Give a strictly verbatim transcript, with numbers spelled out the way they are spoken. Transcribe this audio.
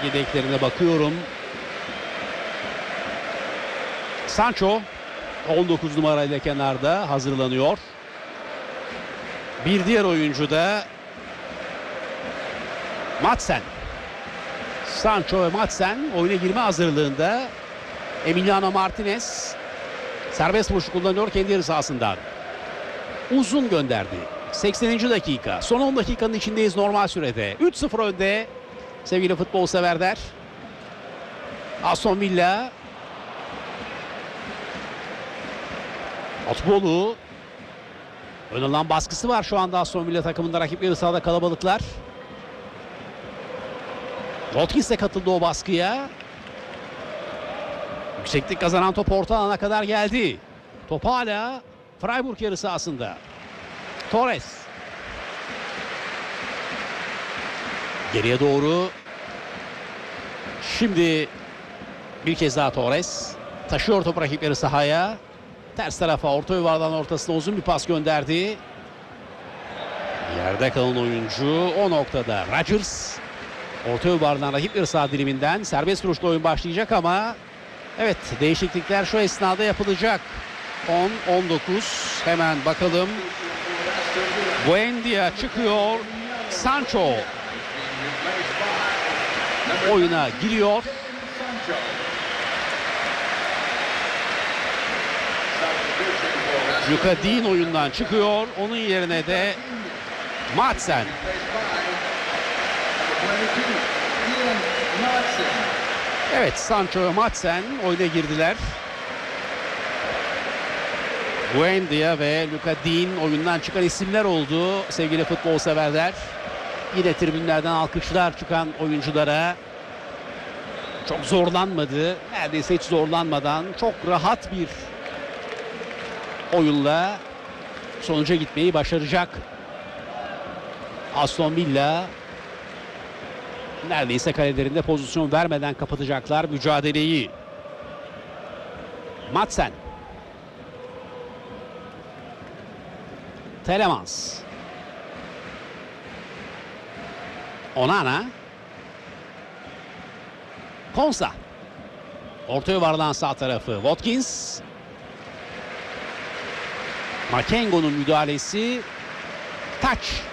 yedeklerine bakıyorum. Sancho on dokuz numarayla kenarda hazırlanıyor. Bir diğer oyuncu da Madsen. Sancho ve Madsen oyuna girme hazırlığında. Emiliano Martinez serbest vuruş kullanıyor kendi yarı sahasından. Uzun gönderdi. sekseninci dakika. Son on dakikanın içindeyiz normal sürede. üç sıfır önde sevgili futbol severler. Aston Villa. Atbolu. Ön alan baskısı var şu anda Aston Villa takımında. Rakip yarı sahada kalabalıklar. Watkins de katıldı o baskıya. Yükseklik kazanan top orta alana kadar geldi. Top hala Freiburg yarı sahasında. Torres. Geriye doğru. Şimdi bir kez daha Torres. Taşıyor top rakip yarı sahaya. Ters tarafa orta yuvardan ortasına uzun bir pas gönderdi. Yerde kalan oyuncu o noktada Rodgers. Orta yuvardan rakip yarı saha diliminden serbest vuruşla oyun başlayacak ama evet, değişiklikler şu esnada yapılacak. on on dokuz hemen bakalım. Buendia çıkıyor. Sancho oyuna giriyor. Luka Dean oyundan çıkıyor. Onun yerine de Madsen. Evet, Sancho ve Madsen oyuna girdiler. Buendia ve Luka Dean oyundan çıkan isimler oldu sevgili futbol severler. Yine tribünlerden alkışlar çıkan oyunculara. Çok zorlanmadı. Neredeyse hiç zorlanmadan çok rahat bir oyunla sonuca gitmeyi başaracak Aston Villa. Neredeyse kalelerinde pozisyon vermeden kapatacaklar mücadeleyi. Madsen. Telemans. Onana. Konsa. Orta yuvarlan sağ tarafı. Watkins. Makengo'nun müdahalesi. Taç.